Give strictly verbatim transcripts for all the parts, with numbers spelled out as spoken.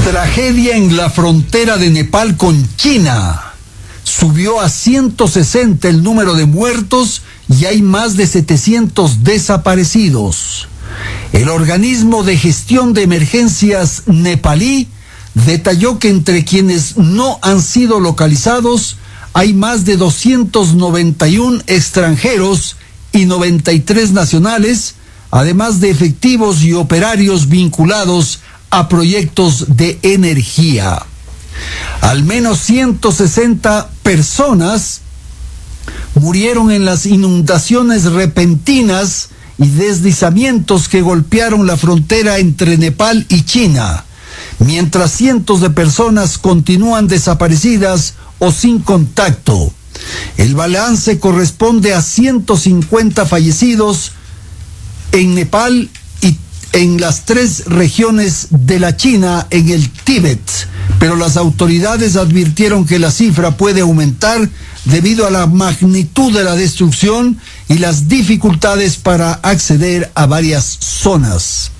Tragedia en la frontera de Nepal con China. Subió a ciento sesenta el número de muertos y hay más de setecientos desaparecidos. El organismo de gestión de emergencias nepalí detalló que entre quienes no han sido localizados hay más de doscientos noventa y uno extranjeros y noventa y tres nacionales, además de efectivos y operarios vinculados a proyectos de energía. Al menos ciento sesenta personas murieron en las inundaciones repentinas y deslizamientos que golpearon la frontera entre Nepal y China, mientras cientos de personas continúan desaparecidas o sin contacto. El balance corresponde a ciento cincuenta fallecidos en Nepal y en las tres regiones de la China en el Tíbet, pero las autoridades advirtieron que la cifra puede aumentar debido a la magnitud de la destrucción y las dificultades para acceder a varias zonas.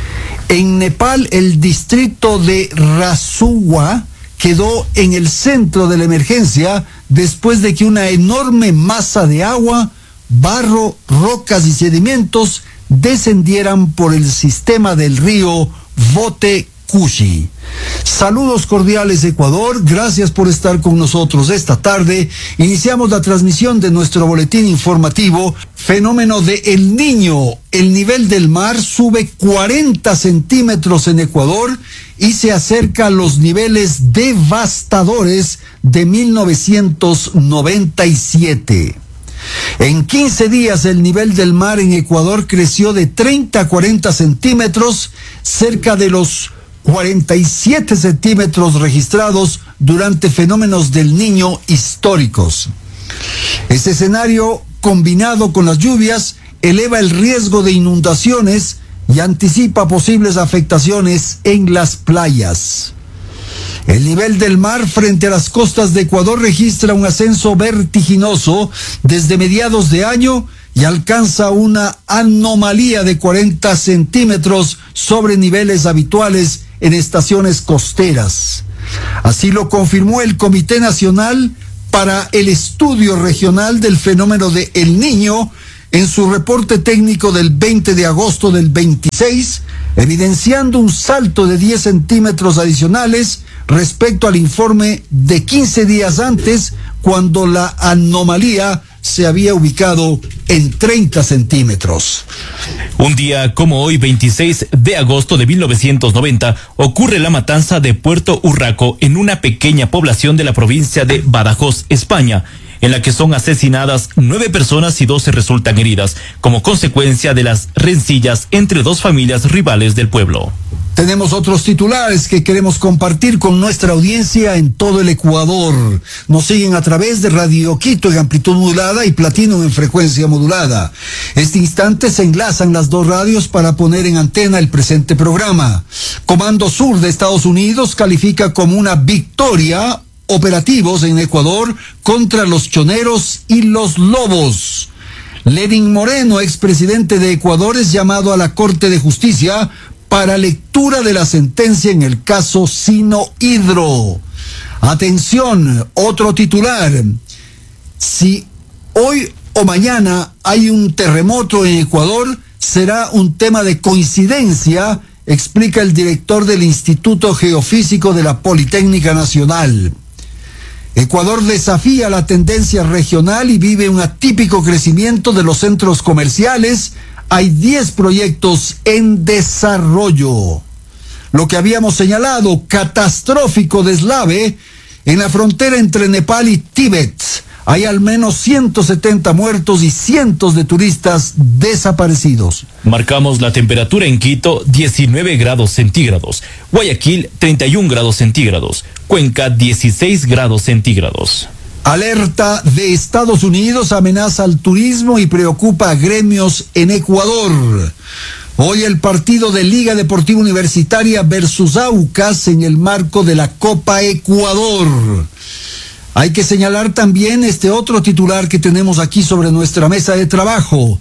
En Nepal, el distrito de Rasuwa quedó en el centro de la emergencia después de que una enorme masa de agua, barro, rocas y sedimentos descendieran por el sistema del río Bote Kushi. Saludos cordiales, Ecuador, gracias por estar con nosotros esta tarde. Iniciamos la transmisión de nuestro boletín informativo. Fenómeno de El Niño. El nivel del mar sube cuarenta centímetros en Ecuador y se acerca a los niveles devastadores de mil novecientos noventa y siete. En quince días el nivel del mar en Ecuador creció de treinta a cuarenta centímetros, cerca de los cuarenta y siete centímetros registrados durante fenómenos del Niño históricos. Este escenario, combinado con las lluvias, eleva el riesgo de inundaciones y anticipa posibles afectaciones en las playas. El nivel del mar frente a las costas de Ecuador registra un ascenso vertiginoso desde mediados de año y alcanza una anomalía de cuarenta centímetros sobre niveles habituales en estaciones costeras. Así lo confirmó el Comité Nacional para el Estudio Regional del Fenómeno de El Niño en su reporte técnico del veinte de agosto del veintiséis, evidenciando un salto de diez centímetros adicionales respecto al informe de quince días antes, cuando la anomalía se había ubicado en treinta centímetros. Un día como hoy, veintiséis de agosto de mil novecientos noventa, ocurre la matanza de Puerto Urraco en una pequeña población de la provincia de Badajoz, España, en la que son asesinadas nueve personas y doce resultan heridas, como consecuencia de las rencillas entre dos familias rivales del pueblo. Tenemos otros titulares que queremos compartir con nuestra audiencia en todo el Ecuador. Nos siguen a través de Radio Quito en amplitud modulada y Platino en frecuencia modulada. Este instante se enlazan las dos radios para poner en antena el presente programa. Comando Sur de Estados Unidos califica como una victoria operativos en Ecuador contra los choneros y los lobos. Lenín Moreno, expresidente de Ecuador, es llamado a la Corte de Justicia para lectura de la sentencia en el caso Sinohidro. Atención, otro titular. Si hoy o mañana hay un terremoto en Ecuador, será un tema de coincidencia, explica el director del Instituto Geofísico de la Politécnica Nacional. Ecuador desafía la tendencia regional y vive un atípico crecimiento de los centros comerciales. Hay diez proyectos en desarrollo. Lo que habíamos señalado, catastrófico deslave en la frontera entre Nepal y Tíbet. Hay al menos ciento setenta muertos y cientos de turistas desaparecidos. Marcamos la temperatura en Quito, diecinueve grados centígrados. Guayaquil, treinta y un grados centígrados. Cuenca, dieciséis grados centígrados. Alerta de Estados Unidos amenaza al turismo y preocupa a gremios en Ecuador. Hoy el partido de Liga Deportiva Universitaria versus Aucas en el marco de la Copa Ecuador. Hay que señalar también este otro titular que tenemos aquí sobre nuestra mesa de trabajo.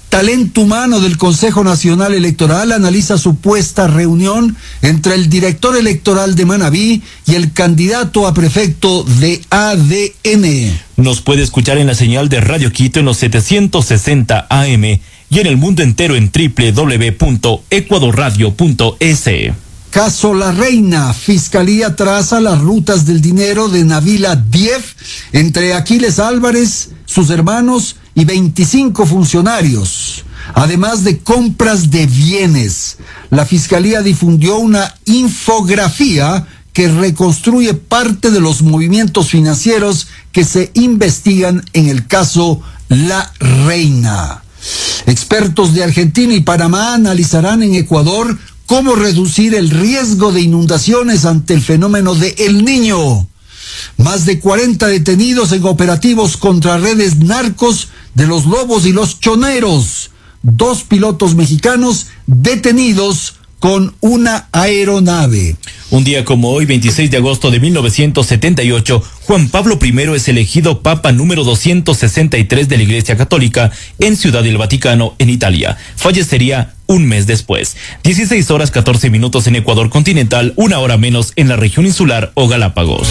Talento Humano del Consejo Nacional Electoral analiza supuesta reunión entre el director electoral de Manabí y el candidato a prefecto de A D N. Nos puede escuchar en la señal de Radio Quito en los setecientos sesenta A M y en el mundo entero en doble u doble u doble u punto ecuadorradio punto es. Caso La Reina. Fiscalía traza las rutas del dinero de Nabila Dief entre Aquiles Álvarez, sus hermanos y veinticinco funcionarios, además de compras de bienes. La Fiscalía difundió una infografía que reconstruye parte de los movimientos financieros que se investigan en el caso La Reina. Expertos de Argentina y Panamá analizarán en Ecuador cómo reducir el riesgo de inundaciones ante el fenómeno de El Niño. Más de cuarenta detenidos en operativos contra redes narcos de los lobos y los choneros. Dos pilotos mexicanos detenidos con una aeronave. Un día como hoy, veintiséis de agosto de mil novecientos setenta y ocho, Juan Pablo primero es elegido Papa número doscientos sesenta y tres de la Iglesia Católica en Ciudad del Vaticano, en Italia. Fallecería un mes después. dieciséis horas catorce minutos en Ecuador continental, una hora menos en la región insular o Galápagos.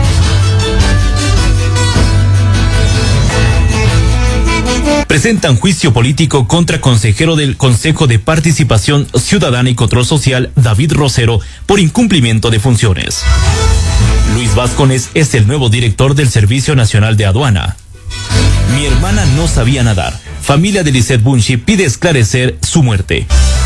Presentan juicio político contra consejero del Consejo de Participación Ciudadana y Control Social, David Rosero, por incumplimiento de funciones. Luis Vázquez es el nuevo director del Servicio Nacional de Aduana. Mi hermana no sabía nadar. Familia de Lisette Bunchi pide esclarecer su muerte.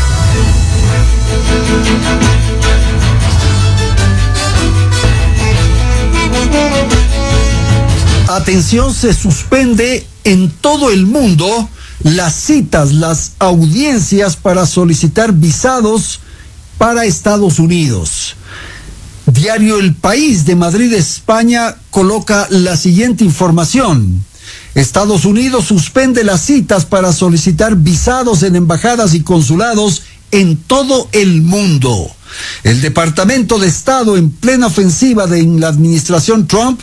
Atención, se suspende en todo el mundo las citas, las audiencias para solicitar visados para Estados Unidos. Diario El País de Madrid, España, coloca la siguiente información. Estados Unidos suspende las citas para solicitar visados en embajadas y consulados en todo el mundo. El Departamento de Estado, en plena ofensiva de en la administración Trump,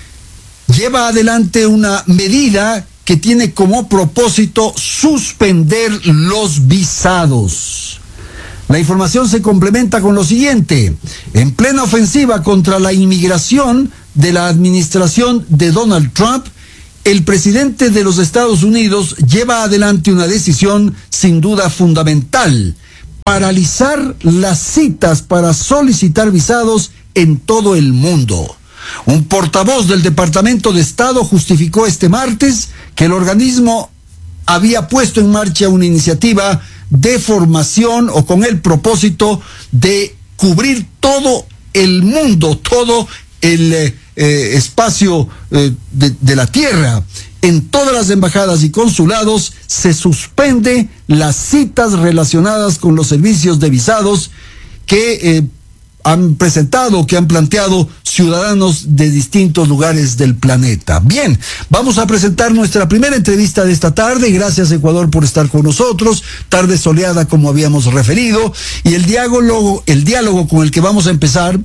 lleva adelante una medida que tiene como propósito suspender los visados. La información se complementa con lo siguiente. En plena ofensiva contra la inmigración de la administración de Donald Trump, el presidente de los Estados Unidos lleva adelante una decisión sin duda fundamental: paralizar las citas para solicitar visados en todo el mundo. Un portavoz del Departamento de Estado justificó este martes que el organismo había puesto en marcha una iniciativa de formación o con el propósito de cubrir todo el mundo, todo el eh, eh, espacio eh, de, de la tierra. En todas las embajadas y consulados se suspende las citas relacionadas con los servicios de visados que eh, han presentado, que han planteado ciudadanos de distintos lugares del planeta. Bien, vamos a presentar nuestra primera entrevista de esta tarde. Gracias, Ecuador, por estar con nosotros. Tarde soleada, como habíamos referido. Y el diálogo, el diálogo con el que vamos a empezar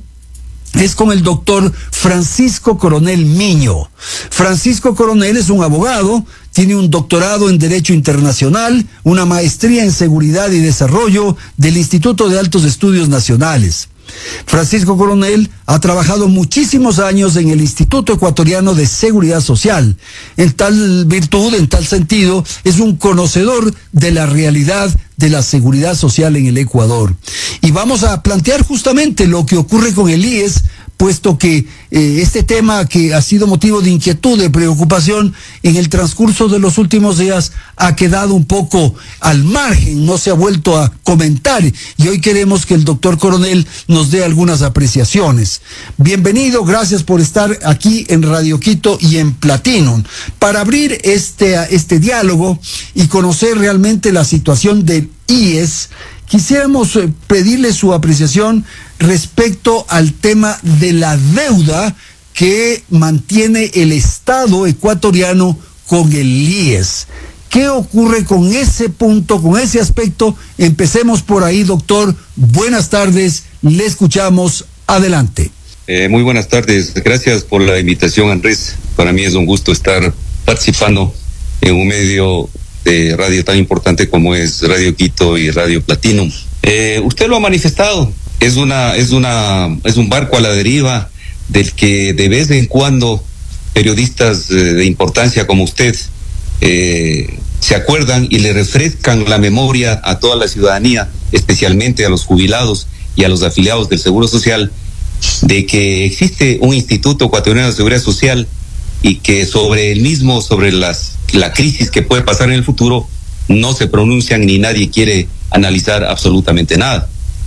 es con el doctor Francisco Coronel Miño. Francisco Coronel es un abogado, tiene un doctorado en Derecho Internacional, una maestría en Seguridad y Desarrollo del Instituto de Altos Estudios Nacionales. Francisco Coronel ha trabajado muchísimos años en el Instituto Ecuatoriano de Seguridad Social. En tal virtud, en tal sentido, es un conocedor de la realidad de la seguridad social en el Ecuador. Y vamos a plantear justamente lo que ocurre con el I E S, puesto que eh, este tema, que ha sido motivo de inquietud, de preocupación, en el transcurso de los últimos días ha quedado un poco al margen, no se ha vuelto a comentar, y hoy queremos que el doctor Coronel nos dé algunas apreciaciones. Bienvenido, gracias por estar aquí en Radio Quito y en Platinum, para abrir este, este diálogo y conocer realmente la situación del I E S. Quisiéramos pedirle su apreciación respecto al tema de la deuda que mantiene el Estado ecuatoriano con el I E S. ¿Qué ocurre con ese punto, con ese aspecto? Empecemos por ahí, doctor. Buenas tardes, le escuchamos. Adelante. Eh, muy buenas tardes. Gracias por la invitación, Andrés. Para mí es un gusto estar participando en un medio de radio tan importante como es Radio Quito y Radio Platinum. Eh, usted lo ha manifestado, es una, es una, es un barco a la deriva del que de vez en cuando periodistas eh, de importancia como usted eh, se acuerdan y le refrescan la memoria a toda la ciudadanía, especialmente a los jubilados y a los afiliados del Seguro Social, de que existe un Instituto Ecuatoriano de Seguridad Social y que sobre el mismo, sobre las, la crisis que puede pasar en el futuro, no se pronuncian ni nadie quiere analizar absolutamente nada.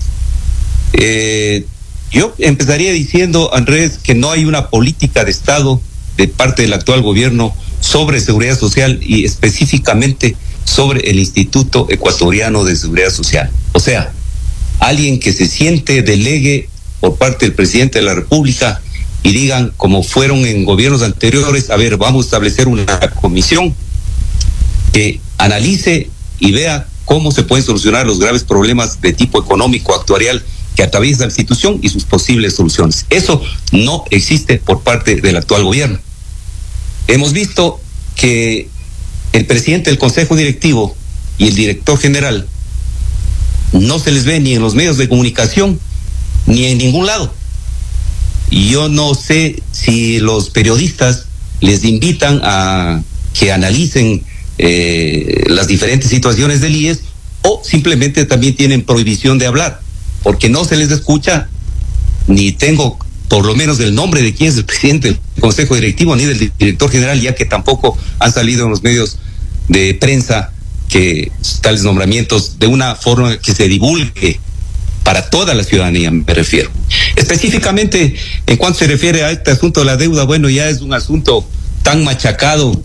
Eh, yo empezaría diciendo, Andrés, que no hay una política de Estado de parte del actual gobierno sobre seguridad social y específicamente sobre el Instituto Ecuatoriano de Seguridad Social. O sea, alguien que se siente delegue por parte del presidente de la República y digan, como fueron en gobiernos anteriores, a ver, vamos a establecer una comisión que analice y vea cómo se pueden solucionar los graves problemas de tipo económico actuarial que atraviesa la institución y sus posibles soluciones. Eso no existe por parte del actual gobierno. Hemos visto que el presidente del Consejo Directivo y el director general no se les ve ni en los medios de comunicación ni en ningún lado. Y yo no sé si los periodistas les invitan a que analicen eh, las diferentes situaciones del I E S o simplemente también tienen prohibición de hablar, porque no se les escucha, ni tengo por lo menos el nombre de quién es el presidente del Consejo Directivo ni del director general, ya que tampoco han salido en los medios de prensa que tales nombramientos de una forma que se divulgue para toda la ciudadanía, me refiero. Específicamente, en cuanto se refiere a este asunto de la deuda, bueno, ya es un asunto tan machacado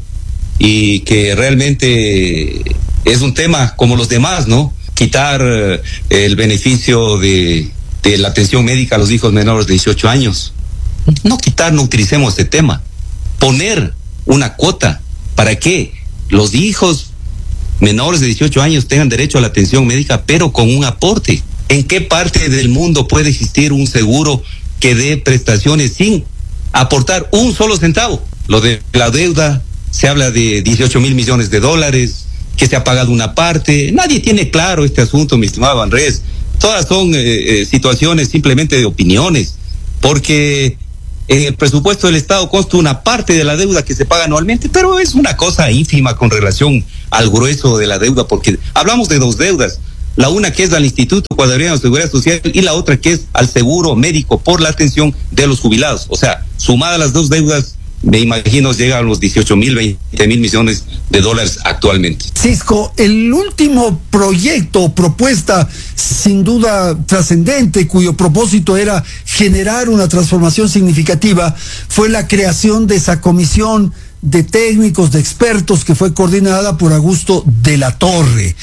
y que realmente es un tema como los demás, ¿no? Quitar eh, el beneficio de, de la atención médica a los hijos menores de dieciocho años. No quitar, no utilicemos este tema. Poner una cuota para que los hijos menores de dieciocho años tengan derecho a la atención médica, pero con un aporte. ¿En qué parte del mundo puede existir un seguro que dé prestaciones sin aportar un solo centavo? Lo de la deuda, se habla de dieciocho mil millones de dólares, que se ha pagado una parte. Nadie tiene claro este asunto, mi estimado Andrés. Todas son eh, eh, situaciones simplemente de opiniones, porque en el presupuesto del Estado consta una parte de la deuda que se paga anualmente, pero es una cosa ínfima con relación al grueso de la deuda, porque hablamos de dos deudas. La una que es al Instituto Ecuatoriano de Seguridad Social y la otra que es al seguro médico por la atención de los jubilados. O sea, sumadas las dos deudas, me imagino llegan a los dieciocho mil, veinte mil millones de dólares actualmente. Cisco, el último proyecto o propuesta sin duda trascendente, cuyo propósito era generar una transformación significativa, fue la creación de esa comisión de técnicos, de expertos, que fue coordinada por Augusto de la Torre.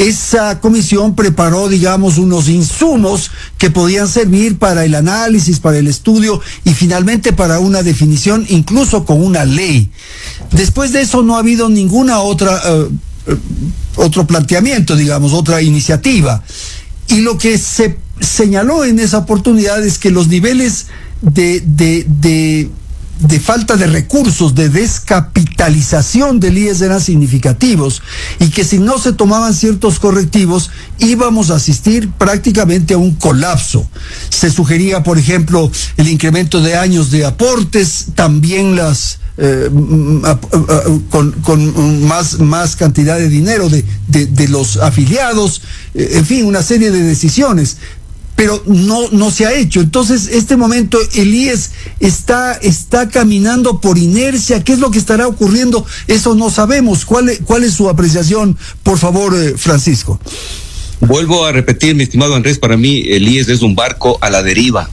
Esa comisión preparó, digamos, unos insumos que podían servir para el análisis, para el estudio y finalmente para una definición, incluso con una ley. Después de eso no ha habido ninguna otra, uh, uh, otro planteamiento, digamos, otra iniciativa. Y lo que se señaló en esa oportunidad es que los niveles de, de, de de falta de recursos, de descapitalización del I E S eran significativos y que si no se tomaban ciertos correctivos íbamos a asistir prácticamente a un colapso. Se sugería, por ejemplo, el incremento de años de aportes, también las eh, a, a, a, con, con más, más cantidad de dinero de, de, de los afiliados, eh, en fin, una serie de decisiones. Pero no, no se ha hecho. Entonces, este momento, el I E S está, está caminando por inercia. ¿Qué es lo que estará ocurriendo? Eso no sabemos. ¿Cuál, cuál es su apreciación, por favor, eh, Francisco? Vuelvo a repetir, mi estimado Andrés, para mí el I E S es un barco a la deriva.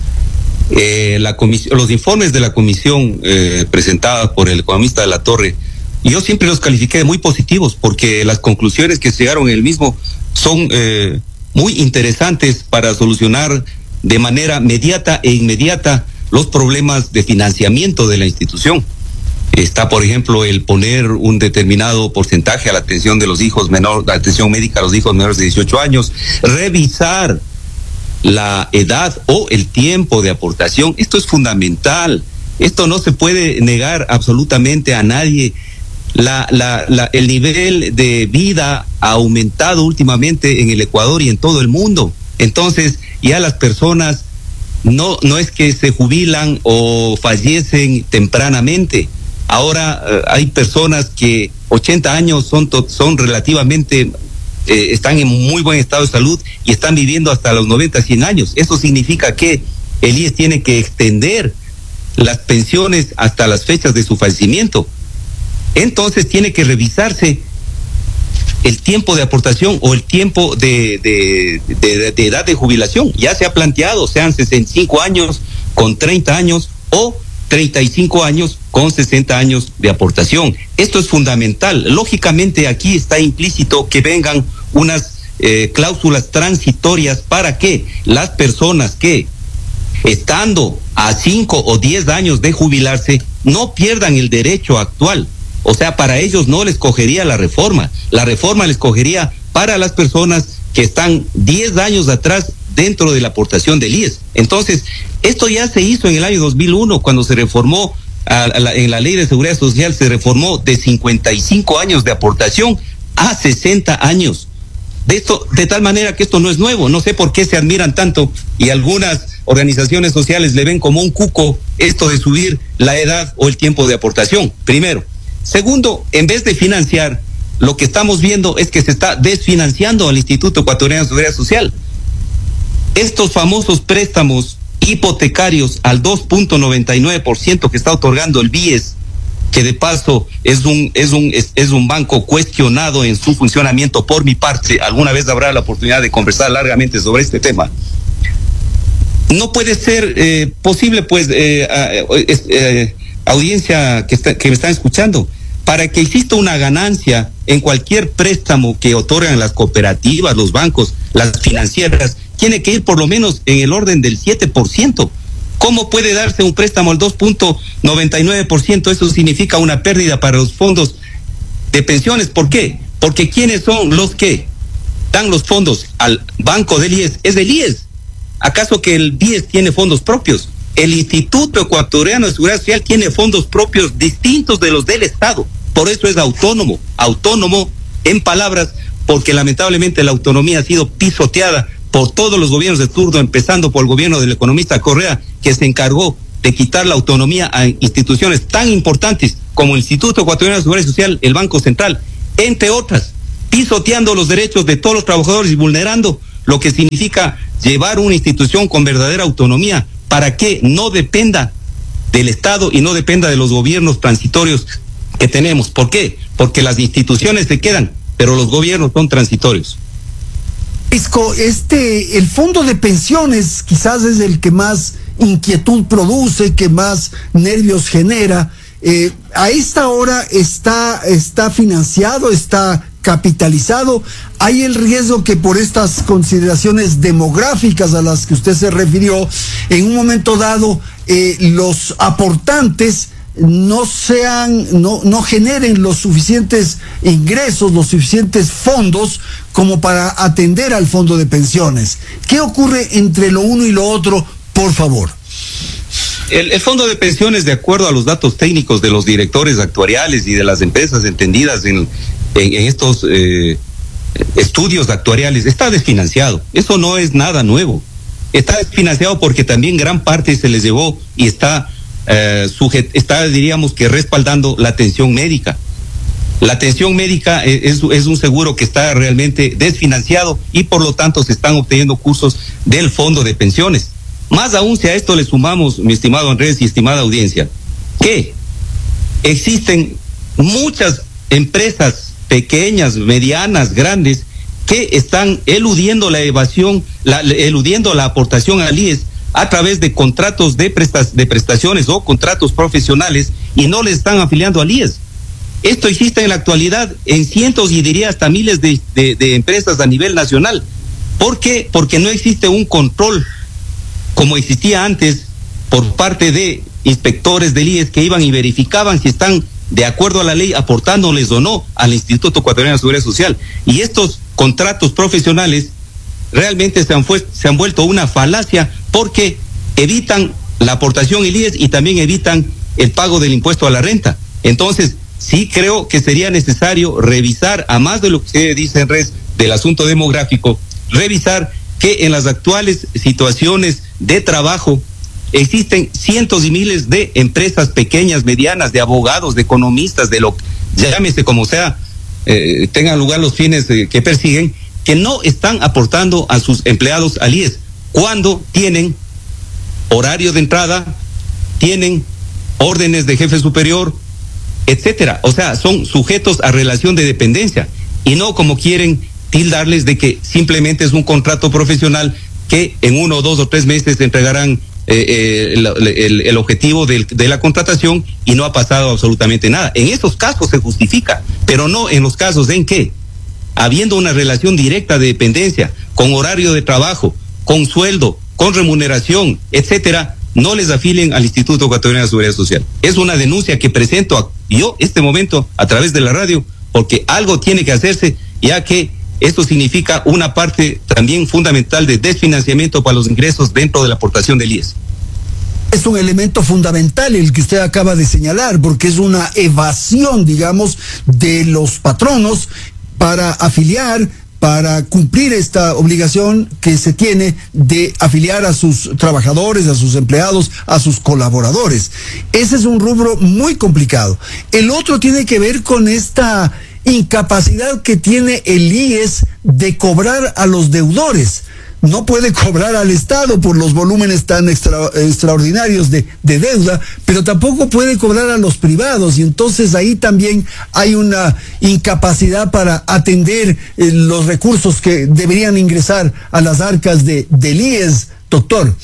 Eh, la comisión, los informes de la comisión eh, presentada por el economista de la Torre, yo siempre los califiqué de muy positivos, porque las conclusiones que se llegaron en el mismo son Eh, muy interesantes para solucionar de manera mediata e inmediata los problemas de financiamiento de la institución. Está, por ejemplo, el poner un determinado porcentaje a la atención de los hijos menores, la atención médica a los hijos menores de dieciocho años, revisar la edad o el tiempo de aportación. Esto es fundamental. Esto no se puede negar absolutamente a nadie la, la, la, el nivel de vida ha aumentado últimamente en el Ecuador y en todo el mundo. Entonces, ya las personas no, no es que se jubilan o fallecen tempranamente. Ahora eh, hay personas que ochenta años son, son relativamente, eh, están en muy buen estado de salud y están viviendo hasta los noventa, cien años. Eso significa que el I E S tiene que extender las pensiones hasta las fechas de su fallecimiento. Entonces tiene que revisarse el tiempo de aportación o el tiempo de, de, de, de edad de jubilación. Ya se ha planteado, sean sesenta y cinco años con treinta años o treinta y cinco años con sesenta años de aportación. Esto es fundamental. Lógicamente aquí está implícito que vengan unas eh, cláusulas transitorias para que las personas que estando a cinco o diez años de jubilarse no pierdan el derecho actual. O sea, para ellos no les cogería la reforma. La reforma les cogería para las personas que están diez años atrás dentro de la aportación del I E S. Entonces, esto ya se hizo en el año dos mil uno, cuando se reformó a, a la, en la Ley de Seguridad Social, se reformó de cincuenta y cinco años de aportación a sesenta años. De esto, de tal manera que esto no es nuevo. No sé por qué se admiran tanto y algunas organizaciones sociales le ven como un cuco esto de subir la edad o el tiempo de aportación. Primero. Segundo, en vez de financiar, lo que estamos viendo es que se está desfinanciando al Instituto Ecuatoriano de Seguridad Social. Estos famosos préstamos hipotecarios al dos punto noventa y nueve por ciento que está otorgando el B I E S, que de paso es un es un es, es un banco cuestionado en su funcionamiento por mi parte. Alguna vez habrá la oportunidad de conversar largamente sobre este tema. No puede ser eh, posible, pues, eh, eh, eh, audiencia que, está, que me están escuchando, para que exista una ganancia en cualquier préstamo que otorgan las cooperativas, los bancos, las financieras, tiene que ir por lo menos en el orden del siete por ciento. ¿Cómo puede darse un préstamo al dos punto noventa y nueve por ciento? Eso significa una pérdida para los fondos de pensiones. ¿Por qué? Porque ¿quiénes son los que dan los fondos al banco del I E S? Es el I E S. ¿Acaso que el B I E S tiene fondos propios? El Instituto Ecuatoriano de Seguridad Social tiene fondos propios distintos de los del Estado. Por eso es autónomo. Autónomo en palabras, porque lamentablemente la autonomía ha sido pisoteada por todos los gobiernos de turno, empezando por el gobierno del economista Correa, que se encargó de quitar la autonomía a instituciones tan importantes como el Instituto Ecuatoriano de Seguridad Social, el Banco Central, entre otras, pisoteando los derechos de todos los trabajadores y vulnerando lo que significa llevar una institución con verdadera autonomía para que no dependa del Estado y no dependa de los gobiernos transitorios que tenemos. ¿Por qué? Porque las instituciones se quedan, pero los gobiernos son transitorios. Este, el fondo de pensiones quizás es el que más inquietud produce, que más nervios genera. Eh, a esta hora está, está financiado, está capitalizado. Hay el riesgo que por estas consideraciones demográficas a las que usted se refirió, en un momento dado eh, los aportantes no sean, no, no generen los suficientes ingresos, los suficientes fondos como para atender al fondo de pensiones. ¿Qué ocurre entre lo uno y lo otro, por favor? El, el fondo de pensiones, de acuerdo a los datos técnicos de los directores actuariales y de las empresas entendidas en, en, en estos eh, estudios actuariales, está desfinanciado. Eso no es nada nuevo. Está desfinanciado porque también gran parte se les llevó y está Eh, sujet, está, diríamos que respaldando la atención médica. La atención médica es, es un seguro que está realmente desfinanciado y por lo tanto se están obteniendo cursos del fondo de pensiones. Más aún, si a esto le sumamos, mi estimado Andrés y estimada audiencia, que existen muchas empresas pequeñas, medianas, grandes, que están eludiendo la evasión, la, eludiendo la aportación al I E S a través de contratos de, prestas, de prestaciones o contratos profesionales y no le están afiliando al I E S. Esto existe en la actualidad en cientos y diría hasta miles de, de, de empresas a nivel nacional. ¿Por qué? Porque no existe un control como existía antes por parte de inspectores del I E S que iban y verificaban si están de acuerdo a la ley aportándoles o no al Instituto Ecuatoriano de Seguridad Social. Y estos contratos profesionales realmente se han, fue, se han vuelto una falacia porque evitan la aportación al I E S y también evitan el pago del impuesto a la renta. Entonces, sí creo que sería necesario revisar, a más de lo que usted dice en red del asunto demográfico, revisar que en las actuales situaciones de trabajo existen cientos y miles de empresas pequeñas, medianas, de abogados, de economistas, de lo llámese como sea, eh, tengan lugar los fines eh, que persiguen, que no están aportando a sus empleados al I E S cuando tienen horario de entrada, tienen órdenes de jefe superior, etcétera. O sea, son sujetos a relación de dependencia y no como quieren tildarles de que simplemente es un contrato profesional que en uno, dos o tres meses entregarán eh, eh, el, el, el objetivo del, de la contratación y no ha pasado absolutamente nada. En esos casos se justifica, pero no en los casos en que, habiendo una relación directa de dependencia, con horario de trabajo, con sueldo, con remuneración, etcétera, no les afilien al Instituto Ecuatoriano de Seguridad Social. Es una denuncia que presento a, yo este momento a través de la radio, porque algo tiene que hacerse, ya que esto significa una parte también fundamental de desfinanciamiento para los ingresos dentro de la aportación del I E S. Es un elemento fundamental el que usted acaba de señalar, porque es una evasión, digamos, de los patronos para afiliar, para cumplir esta obligación que se tiene de afiliar a sus trabajadores, a sus empleados, a sus colaboradores. Ese es un rubro muy complicado. El otro tiene que ver con esta incapacidad que tiene el I E S de cobrar a los deudores. No puede cobrar al Estado por los volúmenes tan extra, extraordinarios de, de deuda, pero tampoco puede cobrar a los privados, y entonces ahí también hay una incapacidad para atender eh, los recursos que deberían ingresar a las arcas de, del I E S, doctor.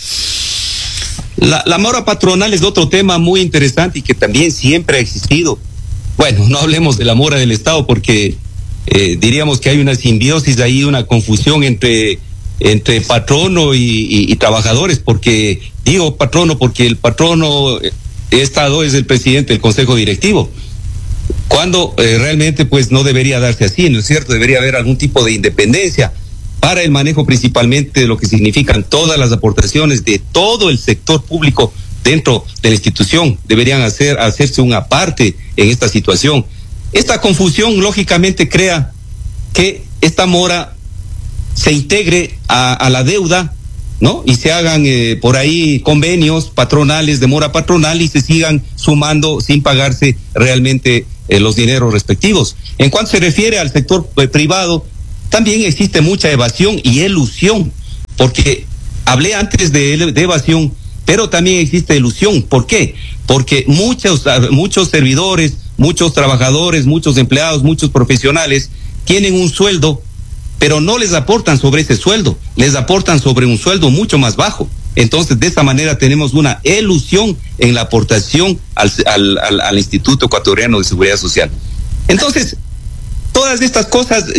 La, la mora patronal es otro tema muy interesante y que también siempre ha existido. Bueno, no hablemos de la mora del Estado porque eh, diríamos que hay una simbiosis ahí, una confusión entre entre patrono y, y, y trabajadores, porque digo patrono porque el patrono de Estado es el presidente del Consejo Directivo, cuando eh, realmente pues no debería darse así, ¿no es cierto? Debería haber algún tipo de independencia para el manejo principalmente de lo que significan todas las aportaciones de todo el sector público dentro de la institución. Deberían hacer hacerse una parte en esta situación. Esta confusión lógicamente crea que esta mora se integre a, a la deuda, ¿no? Y se hagan eh, por ahí convenios patronales de mora patronal y se sigan sumando sin pagarse realmente eh, los dineros respectivos. En cuanto se refiere al sector eh, privado, también existe mucha evasión y elusión, porque hablé antes de, de evasión, pero también existe ilusión. ¿Por qué? Porque muchos, muchos servidores, muchos trabajadores, muchos empleados, muchos profesionales tienen un sueldo, pero no les aportan sobre ese sueldo, les aportan sobre un sueldo mucho más bajo. Entonces, de esa manera tenemos una ilusión en la aportación al, al, al, al Instituto Ecuatoriano de Seguridad Social. Entonces, todas estas cosas